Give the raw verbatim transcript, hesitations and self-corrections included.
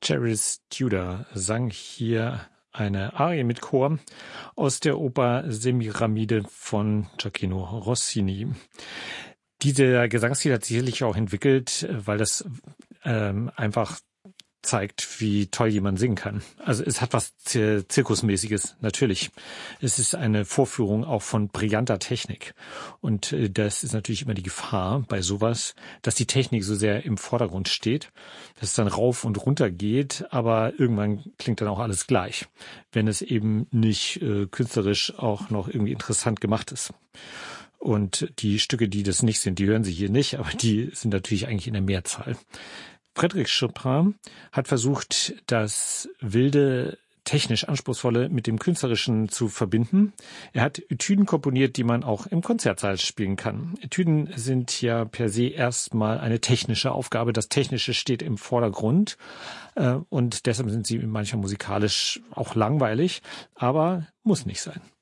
Jerris Tudor sang hier eine Arie mit Chor aus der Oper Semiramide von Gioacchino Rossini. Dieser Gesangsstil hat sich sicherlich auch entwickelt, weil das ähm, einfach zeigt, wie toll jemand singen kann. Also es hat was Zir- Zirkusmäßiges, natürlich. Es ist eine Vorführung auch von brillanter Technik. Und äh, das ist natürlich immer die Gefahr bei sowas, dass die Technik so sehr im Vordergrund steht, dass es dann rauf und runter geht, aber irgendwann klingt dann auch alles gleich, wenn es eben nicht äh, künstlerisch auch noch irgendwie interessant gemacht ist. Und die Stücke, die das nicht sind, die hören Sie hier nicht, aber die sind natürlich eigentlich in der Mehrzahl. Frédéric Chopin hat versucht, das wilde, technisch anspruchsvolle mit dem künstlerischen zu verbinden. Er hat Etüden komponiert, die man auch im Konzertsaal spielen kann. Etüden sind ja per se erstmal eine technische Aufgabe. Das Technische steht im Vordergrund und deshalb sind sie manchmal musikalisch auch langweilig, aber muss nicht sein.